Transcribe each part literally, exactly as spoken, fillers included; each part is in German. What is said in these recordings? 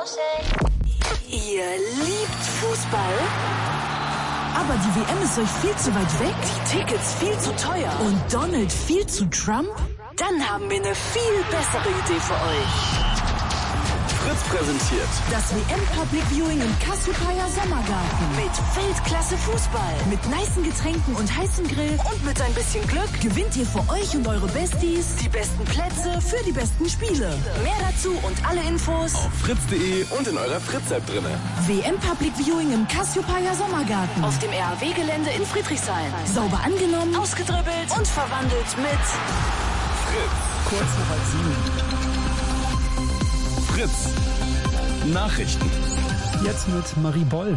Ihr liebt Fußball? Aber die W M ist euch viel zu weit weg? Die Tickets viel zu teuer? Und Donald viel zu Trump? Dann haben wir eine viel bessere Idee für euch. Fritz präsentiert das W M Public Viewing im Cassiopeia Sommergarten. Mit Weltklasse Fußball. Mit nicen Getränken und heißem Grill. Und mit ein bisschen Glück gewinnt ihr für euch und eure Besties die besten Plätze für die besten Spiele. Mehr dazu und alle Infos auf fritz punkt de und in eurer Fritz-App drinne. W M Public Viewing im Cassiopeia Sommergarten. Auf dem R A W-Gelände in Friedrichshain. Sauber angenommen, ausgedribbelt und verwandelt mit Fritz. Kurz nach halb sieben. Fritz. Nachrichten. Jetzt mit Marie Boll.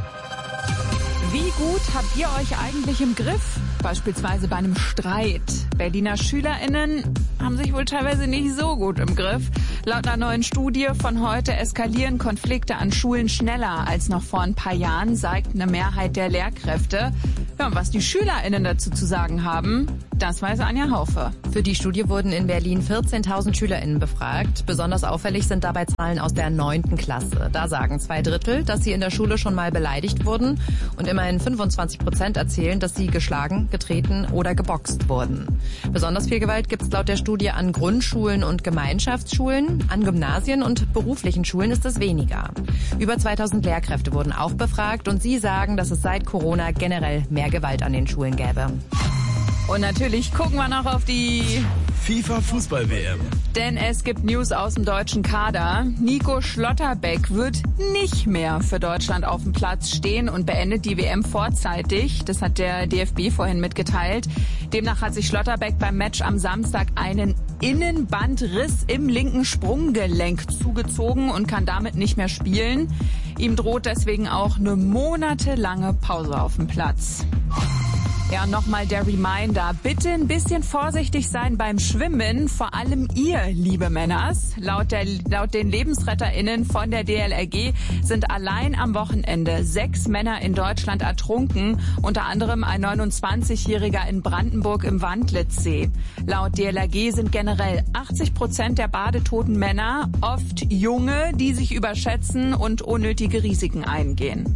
Wie gut habt ihr euch eigentlich im Griff? Beispielsweise bei einem Streit. Berliner SchülerInnen haben sich wohl teilweise nicht so gut im Griff. Laut einer neuen Studie von heute eskalieren Konflikte an Schulen schneller als noch vor ein paar Jahren, sagt eine Mehrheit der Lehrkräfte. Ja, und was die SchülerInnen dazu zu sagen haben, das weiß Anja Haufe. Für die Studie wurden in Berlin vierzehntausend SchülerInnen befragt. Besonders auffällig sind dabei Zahlen aus der neunten Klasse. Da sagen zwei Drittel, dass sie in der Schule schon mal beleidigt wurden. Und immerhin fünfundzwanzig Prozent erzählen, dass sie geschlagen, getreten oder geboxt wurden. Besonders viel Gewalt gibt es laut der Studie an Grundschulen und Gemeinschaftsschulen. An Gymnasien und beruflichen Schulen ist es weniger. Über zweitausend Lehrkräfte wurden auch befragt und sie sagen, dass es seit Corona generell mehr Gewalt an den Schulen gäbe. Und natürlich gucken wir noch auf die FIFA-Fußball-W M. Denn es gibt News aus dem deutschen Kader. Nico Schlotterbeck wird nicht mehr für Deutschland auf dem Platz stehen und beendet die W M vorzeitig. Das hat der D F B vorhin mitgeteilt. Demnach hat sich Schlotterbeck beim Match am Samstag einen Innenbandriss im linken Sprunggelenk zugezogen und kann damit nicht mehr spielen. Ihm droht deswegen auch eine monatelange Pause auf dem Platz. Ja, nochmal der Reminder. Bitte ein bisschen vorsichtig sein beim Schwimmen. Vor allem ihr, liebe Männers. Laut, der, laut den LebensretterInnen von der D L R G sind allein am Wochenende sechs Männer in Deutschland ertrunken. Unter anderem ein neunundzwanzigjähriger in Brandenburg im Wandlitzsee. Laut D L R G sind generell achtzig Prozent der badetoten Männer oft Junge, die sich überschätzen und unnötige Risiken eingehen.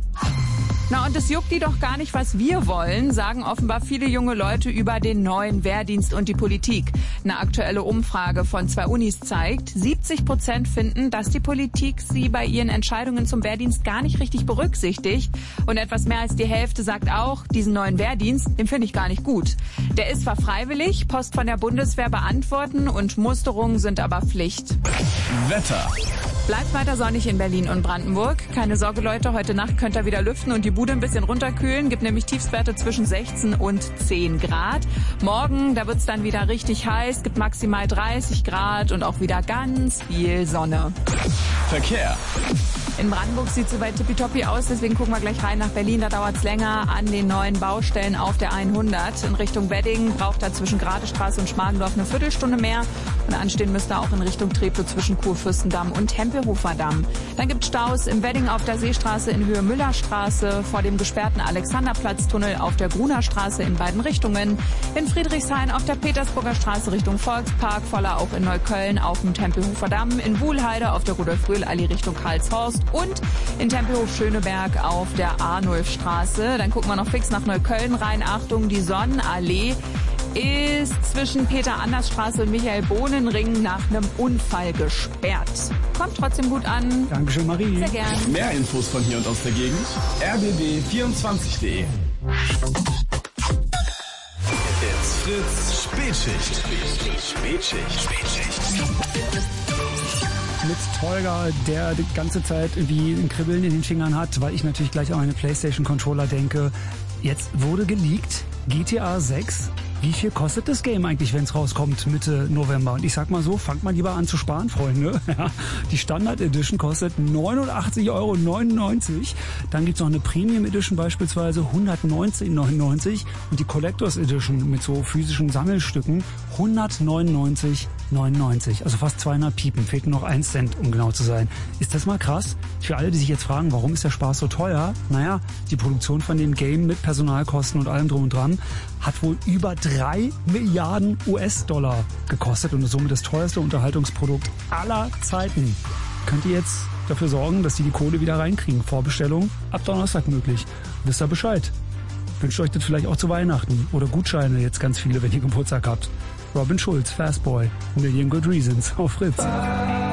Na, und es juckt die doch gar nicht, was wir wollen, sagen offenbar viele junge Leute über den neuen Wehrdienst und die Politik. Eine aktuelle Umfrage von zwei Unis zeigt, siebzig Prozent finden, dass die Politik sie bei ihren Entscheidungen zum Wehrdienst gar nicht richtig berücksichtigt. Und etwas mehr als die Hälfte sagt auch, diesen neuen Wehrdienst, den finde ich gar nicht gut. Der ist zwar freiwillig, Post von der Bundeswehr beantworten und Musterungen sind aber Pflicht. Wetter. Bleibt weiter sonnig in Berlin und Brandenburg. Keine Sorge, Leute, heute Nacht könnt ihr wieder lüften und die Bude ein bisschen runterkühlen. Gibt nämlich Tiefstwerte zwischen sechzehn und zehn Grad. Morgen, da wird's dann wieder richtig heiß. Gibt maximal dreißig Grad und auch wieder ganz viel Sonne. Verkehr. In Brandenburg sieht es soweit tippitoppi aus, deswegen gucken wir gleich rein nach Berlin. Da dauert es länger an den neuen Baustellen auf der hundert. In Richtung Wedding braucht er zwischen Gradestraße und Schmargendorf eine Viertelstunde mehr. Und anstehen müsste auch in Richtung Treptow zwischen Kurfürstendamm und Tempelhofer Damm. Dann gibt es Staus im Wedding auf der Seestraße in Höhe Müllerstraße, vor dem gesperrten Alexanderplatztunnel auf der Gruner Straße in beiden Richtungen. In Friedrichshain auf der Petersburger Straße Richtung Volkspark, voller auch in Neukölln auf dem Tempelhofer Damm. In Wuhlheide auf der Rudolf-Röhl-Allee Richtung Karlshorst. Und in Tempelhof-Schöneberg auf der Arnulfstraße. Dann gucken wir noch fix nach Neukölln rein. Achtung, die Sonnenallee ist zwischen Peter-Anders-Straße und Michael-Bohnen-Ring nach einem Unfall gesperrt. Kommt trotzdem gut an. Dankeschön, Marie. Sehr gern. Mehr Infos von hier und aus der Gegend. r b b vierundzwanzig punkt de. It's Fritz Spätschicht. Spätschicht. Spätschicht. Mit Tolga, der die ganze Zeit irgendwie ein Kribbeln in den Fingern hat, weil ich natürlich gleich an meine PlayStation-Controller denke. Jetzt wurde geleakt, G T A sechs. Wie viel kostet das Game eigentlich, wenn es rauskommt Mitte November? Und ich sag mal so, fangt mal lieber an zu sparen, Freunde. Ja, die Standard Edition kostet neunundachtzig Euro neunundneunzig. Dann gibt's noch eine Premium Edition beispielsweise hundertneunzehn Euro neunundneunzig und die Collectors Edition mit so physischen Sammelstücken hundertneunundneunzig Euro neunundneunzig. Also fast zweihundert Piepen. Fehlt nur noch ein Cent, um genau zu sein. Ist das mal krass? Für alle, die sich jetzt fragen, warum ist der Spaß so teuer? Naja, die Produktion von dem Game mit Personalkosten und allem drum und dran hat wohl über drei Milliarden U S-Dollar gekostet und ist somit das teuerste Unterhaltungsprodukt aller Zeiten. Könnt ihr jetzt dafür sorgen, dass die die Kohle wieder reinkriegen. Vorbestellung ab Donnerstag möglich. Wisst ihr Bescheid. Wünscht euch das vielleicht auch zu Weihnachten. Oder Gutscheine, jetzt ganz viele, wenn ihr Geburtstag habt. Robin Schulz, Fastboy, Million Good Reasons auf Fritz.